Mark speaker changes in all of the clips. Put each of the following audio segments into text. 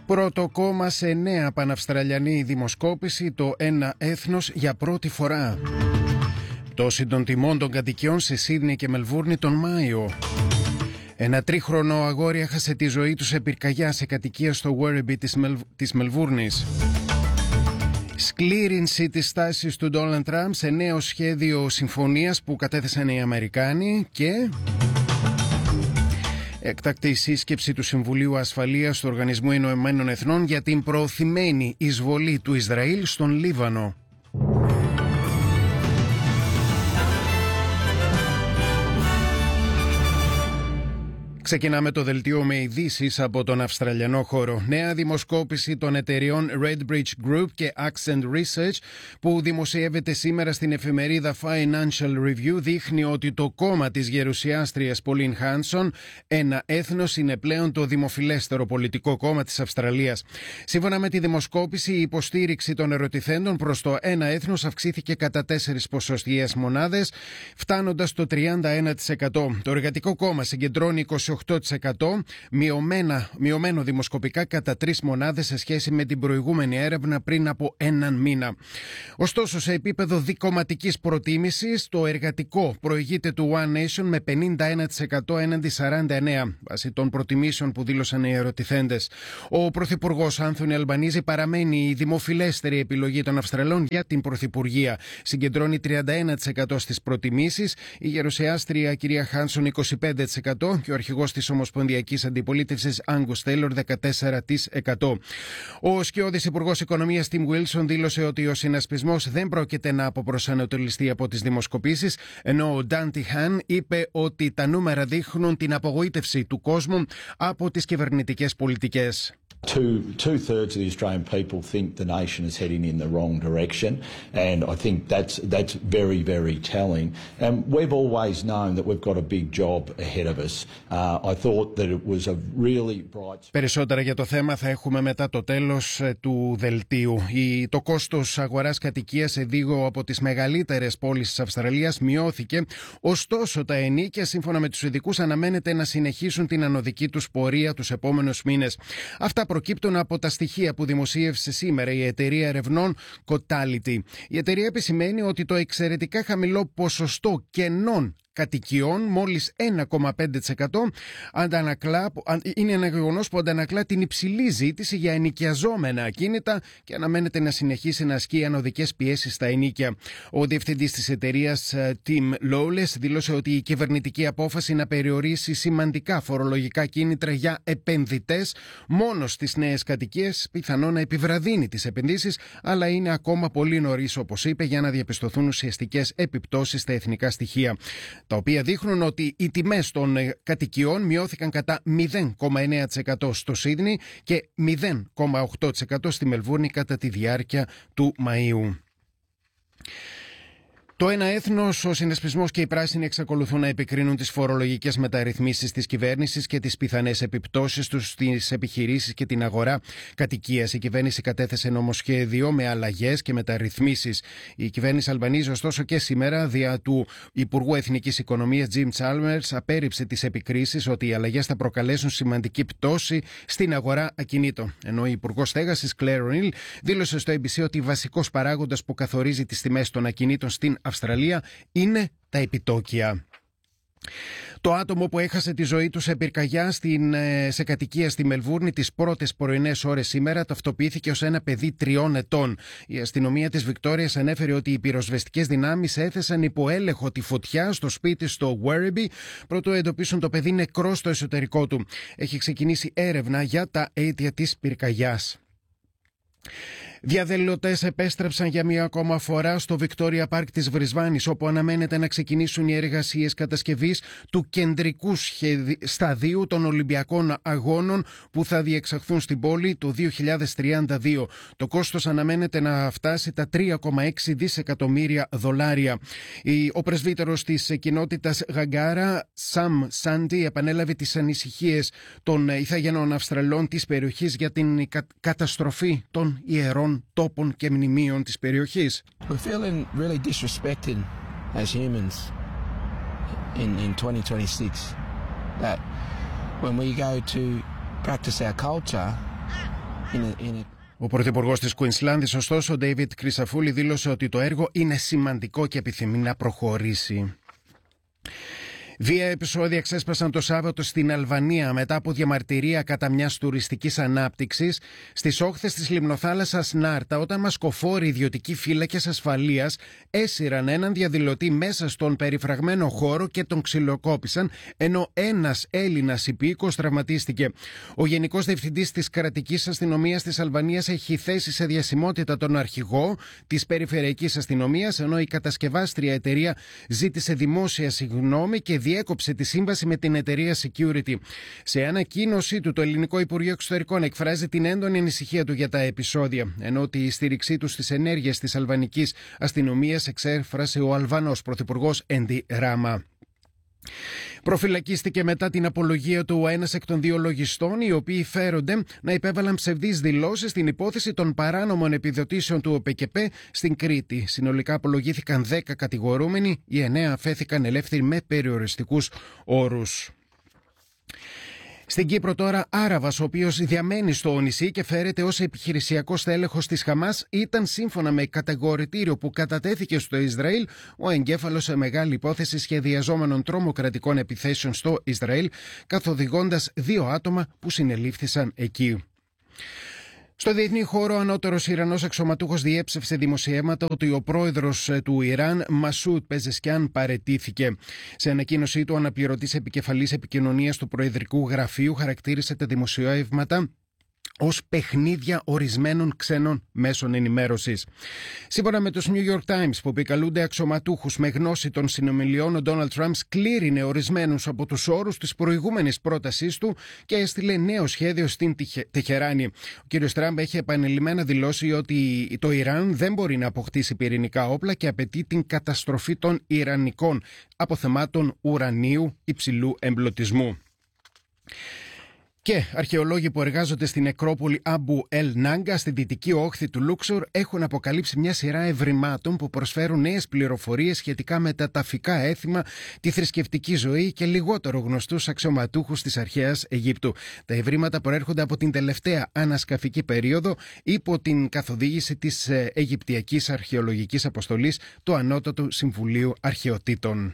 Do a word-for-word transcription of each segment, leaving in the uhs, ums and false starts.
Speaker 1: Πρώτο κόμμα σε νέα παναυστραλιανή δημοσκόπηση, το Ένα Έθνος, για πρώτη φορά. Πτώση των τιμών των κατοικιών σε Σίδνεϊ και Μελβούρνη τον Μάιο. Ένα τρίχρονο αγόρι έχασε τη ζωή του σε πυρκαγιά σε κατοικία στο Werribee της, Μελ... της Μελβούρνης. Σκλήρινση της στάσης του Ντόναλντ Τραμπ σε νέο σχέδιο συμφωνίας που κατέθεσαν οι Αμερικάνοι. Και έκτακτη σύσκεψη του Συμβουλίου Ασφαλείας του Οργανισμού Ηνωμένων Εθνών για την προωθημένη εισβολή του Ισραήλ στον Λίβανο. Ξεκινάμε το δελτίο με ειδήσεις από τον Αυστραλιανό χώρο. Νέα δημοσκόπηση των εταιριών Redbridge Group και Accent Research που δημοσιεύεται σήμερα στην εφημερίδα Financial Review δείχνει ότι το κόμμα της γερουσιάστριας Pauline Hanson, Ένα Έθνος, είναι πλέον το δημοφιλέστερο πολιτικό κόμμα της Αυστραλίας. Σύμφωνα με τη δημοσκόπηση, η υποστήριξη των ερωτηθέντων προς το Ένα Έθνος αυξήθηκε κατά τέσσερις ποσοστιαίες μονάδες, φτάνοντας το τριάντα ένα τοις εκατό. Το Εργατικό Κόμμα συγκεντρώνει είκοσι οκτώ τοις εκατό, μειωμένα, μειωμένο δημοσκοπικά κατά τρεις μονάδες σε σχέση με την προηγούμενη έρευνα πριν από έναν μήνα. Ωστόσο, σε επίπεδο δικομματικής προτίμησης, το Εργατικό προηγείται του One Nation με πενήντα ένα τοις εκατό έναντι σαράντα εννέα τοις εκατό βάσει των προτιμήσεων που δήλωσαν οι ερωτηθέντες. Ο Πρωθυπουργός Άνθονι Αλμπανίζη παραμένει η δημοφιλέστερη επιλογή των Αυστραλών για την Πρωθυπουργία. Συγκεντρώνει τριάντα ένα τοις εκατό στις προτιμήσεις, η γερουσιάστρια κυρία Χάνσον είκοσι πέντε τοις εκατό και ο αρχηγός της Ομοσπονδιακής Αντιπολίτευσης Άγκους Τέιλορ δεκατέσσερα τοις εκατό. Ο σκιώδης Υπουργός Οικονομίας Τιμ Βίλσον δήλωσε ότι ο συνασπισμός δεν πρόκειται να αποπροσανατολιστεί από τις δημοσκοπήσεις, ενώ ο Ντάντι Χαν είπε ότι τα νούμερα δείχνουν την απογοήτευση του κόσμου από τις κυβερνητικές πολιτικές.
Speaker 2: Two, two thirds of the Australian people think the nation is heading in the wrong direction, and I think that's that's very, very telling. And we've always known that we've got a big job ahead of us. Uh, I thought that it was a really bright.
Speaker 1: Περισσότερα για το θέμα θα έχουμε μετά το τέλος του δελτίου. Η, το κόστος αγοράς κατοικίας σε δύο από τις μεγαλύτερες πόλεις της Αυστραλίας μειώθηκε, ωστόσο τα ενοίκια, σύμφωνα με τους ειδικούς, αναμένεται να συνεχίσουν την ανωδική τους πορεία τους επόμενους μήνες. Αυτά προκύπτουν από τα στοιχεία που δημοσίευσε σήμερα η εταιρεία ερευνών Cotality. Η εταιρεία επισημαίνει ότι το εξαιρετικά χαμηλό ποσοστό κενών κατοικιών, μόλις ένα κόμμα πέντε τοις εκατό, αντανακλά, είναι ένα γεγονός που αντανακλά την υψηλή ζήτηση για ενοικιαζόμενα ακίνητα και αναμένεται να συνεχίσει να ασκεί ανωδικές πιέσεις στα ενοίκια. Ο διευθυντής της εταιρείας Tim Lawless δήλωσε ότι η κυβερνητική απόφαση να περιορίσει σημαντικά φορολογικά κίνητρα για επενδυτές μόνο στις νέες κατοικίες πιθανόν να επιβραδύνει τις επενδύσεις, αλλά είναι ακόμα πολύ νωρίς, όπως είπε, για να διαπιστωθούν ουσιαστικές επιπτώσεις στα εθνικά στοιχεία, τα οποία δείχνουν ότι οι τιμές των κατοικιών μειώθηκαν κατά μηδέν κόμμα εννέα τοις εκατό στο Σίδνεϊ και μηδέν κόμμα οκτώ τοις εκατό στη Μελβούρνη κατά τη διάρκεια του Μαΐου. Το Ένα Έθνος, ο συνασπισμός και οι πράσινοι εξακολουθούν να επικρίνουν τις φορολογικές μεταρρυθμίσεις της κυβέρνησης και τις πιθανές επιπτώσεις τους στις επιχειρήσεις και την αγορά κατοικίας. Η κυβέρνηση κατέθεσε νομοσχέδιο με αλλαγές και μεταρρυθμίσεις. Η κυβέρνηση Αλμπανίζη, ωστόσο, και σήμερα, δια του Υπουργού Εθνικής Οικονομίας Jim Chalmers, απέρριψε τις επικρίσεις ότι οι αλλαγές θα προκαλέσουν σημαντική πτώση στην αγορά ακινήτων. Ενώ η Υπουργός Στέγασης Claire O'Neill δήλωσε στο έι μπι σι ότι βασικός παράγοντας που καθορίζει τις τιμές των ακινήτων στην Αυστραλία είναι τα επιτόκια. Το άτομο που έχασε τη ζωή του σε πυρκαγιά στην, σε κατοικία στη Μελβούρνη τις πρώτες πρωινές ώρες σήμερα ταυτοποιήθηκε ως ένα παιδί τριών ετών. Η αστυνομία της Βικτόριας ανέφερε ότι οι πυροσβεστικές δυνάμεις έθεσαν υπό έλεγχο τη φωτιά στο σπίτι στο Werribee προτού εντοπίσουν το παιδί νεκρό στο εσωτερικό του. Έχει ξεκινήσει έρευνα για τα αίτια της πυρκαγιάς. Διαδηλωτές επέστρεψαν για μία ακόμα φορά στο Victoria Park της Βρισβάνης, όπου αναμένεται να ξεκινήσουν οι εργασίες κατασκευής του κεντρικού σταδίου των Ολυμπιακών Αγώνων που θα διεξαχθούν στην πόλη το δύο χιλιάδες τριάντα δύο. Το κόστος αναμένεται να φτάσει τα τρία κόμμα έξι δισεκατομμύρια δολάρια. Ο πρεσβύτερος της κοινότητας Γαγκάρα, Σαμ Σάντι, επανέλαβε τις ανησυχίες των ηθαγενών Αυστραλών της περιοχής για την καταστροφή των ιερών τόπων και μνημείων της περιοχής.
Speaker 3: We're feeling really disrespected as humans in, in twenty twenty-six. That when we go to practice our culture, in a, in a...
Speaker 1: Ο πρωθυπουργός της Κουινσλάνδης, ωστόσο, ο Ντέιβιντ Κρισαφούλη, δήλωσε ότι το έργο είναι σημαντικό και επιθυμεί να προχωρήσει. Βία επεισόδια ξέσπασαν το Σάββατο στην Αλβανία μετά από διαμαρτυρία κατά μιας τουριστικής ανάπτυξης στις όχθες της λιμνοθάλασσας Νάρτα, όταν μασκοφόροι ιδιωτικοί φύλακες ασφαλείας έσυραν έναν διαδηλωτή μέσα στον περιφραγμένο χώρο και τον ξυλοκόπησαν, ενώ ένας Έλληνας υπήκοος τραυματίστηκε. Ο Γενικός Διευθυντής της Κρατικής Αστυνομίας της Αλβανίας έχει θέσει σε διασημότητα τον αρχηγό της Περιφερειακής Αστυνομίας, ενώ η κατασκευάστρια εταιρεία ζήτησε δημόσια συγγνώμη και διέκοψε τη σύμβαση με την εταιρεία Security. Σε ανακοίνωσή του, το Ελληνικό Υπουργείο Εξωτερικών εκφράζει την έντονη ανησυχία του για τα επεισόδια, ενώ τη στήριξή του στις ενέργειες της αλβανικής αστυνομίας εξέφρασε ο Αλβανός πρωθυπουργός Έντι Ράμα. Προφυλακίστηκε μετά την απολογία του ο ένας εκ των δύο λογιστών, οι οποίοι φέρονται να υπέβαλαν ψευδείς δηλώσεις στην υπόθεση των παράνομων επιδοτήσεων του ΟΠΕΚΕΠ στην Κρήτη. Συνολικά απολογήθηκαν δέκα κατηγορούμενοι, οι εννέα αφέθηκαν ελεύθεροι με περιοριστικούς όρους. Στην Κύπρο τώρα, Άραβας, ο οποίος διαμένει στο νησί και φέρεται ως επιχειρησιακός τέλεχος της Χαμάς, ήταν σύμφωνα με κατηγορητήριο που κατατέθηκε στο Ισραήλ ο εγκέφαλος σε μεγάλη υπόθεση σχεδιαζόμενων τρομοκρατικών επιθέσεων στο Ισραήλ, καθοδηγώντας δύο άτομα που συνελήφθησαν εκεί. Στο διεθνή χώρο, ο ανώτερος Ιρανός αξιωματούχος διέψευσε δημοσιεύματα ότι ο πρόεδρος του Ιράν, Μασούτ Πεζεσκιάν, παραιτήθηκε. Σε ανακοίνωσή του, ο αναπληρωτής επικεφαλής επικοινωνίας του Προεδρικού Γραφείου χαρακτήρισε τα δημοσιεύματα ως παιχνίδια ορισμένων ξένων μέσων ενημέρωσης. Σύμφωνα με τους New York Times, που επικαλούνται αξιωματούχους με γνώση των συνομιλιών, ο Ντόναλντ Τραμπ σκλήρινε ορισμένους από τους όρους της προηγούμενης πρότασής του και έστειλε νέο σχέδιο στην Τεχεράνη. Ο κ. Τραμπ έχει επανειλημμένα δηλώσει ότι το Ιράν δεν μπορεί να αποκτήσει πυρηνικά όπλα και απαιτεί την καταστροφή των Ιρανικών αποθεμάτων ουρανίου υψηλού εμπλωτισμού. Και αρχαιολόγοι που εργάζονται στην νεκρόπολη Αμπου Ελ Νάγκα, στη δυτική όχθη του Λούξορ, έχουν αποκαλύψει μια σειρά ευρημάτων που προσφέρουν νέες πληροφορίες σχετικά με τα ταφικά έθιμα, τη θρησκευτική ζωή και λιγότερο γνωστούς αξιωματούχους της αρχαίας Αιγύπτου. Τα ευρήματα προέρχονται από την τελευταία ανασκαφική περίοδο υπό την καθοδήγηση της Αιγυπτιακής Αρχαιολογικής Αποστολής του Ανώτατου Συμβουλίου Αρχαιοτήτων.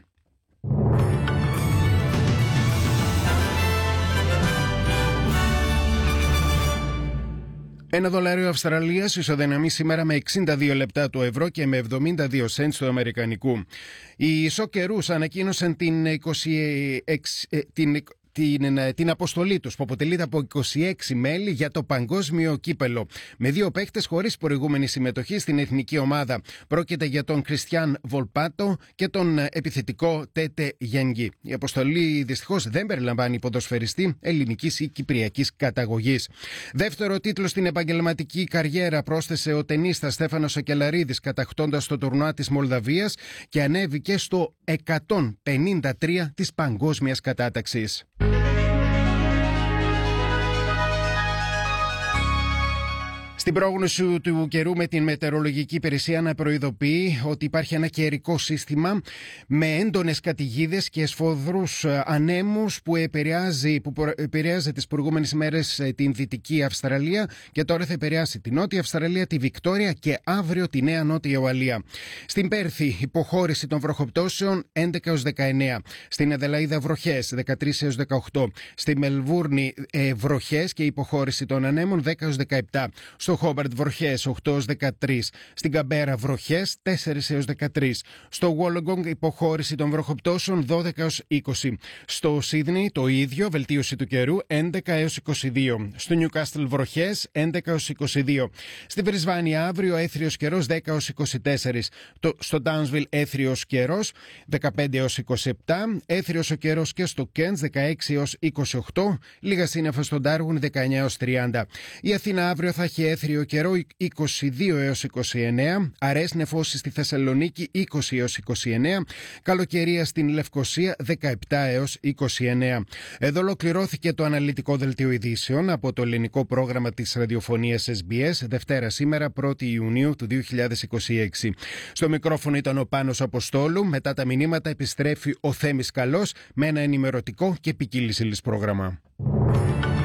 Speaker 1: Ένα δολάριο Αυστραλίας ισοδυναμεί σήμερα με εξήντα δύο λεπτά του ευρώ και με εβδομήντα δύο σεντ του αμερικανικού. Οι Σοκερούς ανακοίνωσαν την, είκοσι έξι, την Την, την αποστολή τους, που αποτελείται από είκοσι έξι μέλη για το παγκόσμιο κύπελο, με δύο παίκτες χωρίς προηγούμενη συμμετοχή στην εθνική ομάδα. Πρόκειται για τον Κριστιαν Βολπάτο και τον επιθετικό Τέτε Γένγκη. Η αποστολή δυστυχώς δεν περιλαμβάνει ποδοσφαιριστή ελληνικής ή κυπριακής καταγωγής. Δεύτερο τίτλο στην επαγγελματική καριέρα πρόσθεσε ο τενίστας Στέφανος Ακελαρίδης, κατακτώντας το τουρνουά της Μολδαβίας και ανέβηκε στο εκατόν πενήντα τρία της παγκόσμιας κατάταξης. Στην πρόγνωση του καιρού, με την μετεωρολογική υπηρεσία να προειδοποιεί ότι υπάρχει ένα καιρικό σύστημα με έντονες καταιγίδες και σφοδρούς ανέμους που επηρεάζει, που επηρεάζει τις προηγούμενες ημέρες την Δυτική Αυστραλία και τώρα θα επηρεάσει την Νότια Αυστραλία, τη Βικτόρια και αύριο τη Νέα Νότια Ουαλία. Στην Πέρθη, υποχώρηση των βροχοπτώσεων έντεκα έως δεκαεννέα. Στην Αδελαΐδα, βροχές δεκατρία έως δεκαοκτώ. Στη Μελβούρνη, ε, βροχές και υποχώρηση των ανέμων δέκα έως δεκαεπτά. Στο Χόμπαρτ, βροχές οκτώ έως δεκατρία. Στην Καμπέρα, βροχές τέσσερα έως δεκατρία. Στο Wollongong, υποχώρηση των βροχοπτώσεων δώδεκα έως είκοσι. Στο Σίδνεϊ, το ίδιο, βελτίωση του καιρού έντεκα έως είκοσι δύο. Στο Νιουκάστλ, βροχές έντεκα έως είκοσι δύο. Στη Βρισβάνια, αύριο, έθριος καιρός δέκα έως είκοσι τέσσερα. Στο Τάουνσβιλ, έθριος καιρός δεκαπέντε έως είκοσι επτά. Έθριος ο καιρός και στο Κέντς δεκαέξι έως είκοσι οκτώ. Λίγα σύννεφα στον Ντάργουν δεκαεννέα έως τριάντα. Η Αθήνα αύριο θα έχει έθριο καιρό είκοσι δύο έως είκοσι εννέα, αραιές νεφώσεις στη Θεσσαλονίκη είκοσι έως είκοσι εννέα, καλοκαιρία στην Λευκοσία δεκαεπτά έως είκοσι εννέα. Εδώ ολοκληρώθηκε το αναλυτικό δελτίο ειδήσεων από το ελληνικό πρόγραμμα της ραδιοφωνίας Ες Μπι Ες, Δευτέρα σήμερα πρώτη Ιουνίου του δύο χιλιάδες είκοσι έξι. Στο μικρόφωνο ήταν ο Πάνος Αποστόλου. Μετά τα μηνύματα επιστρέφει ο Θέμης Καλός με ένα ενημερωτικό και ποικίλης ύλης πρόγραμμα.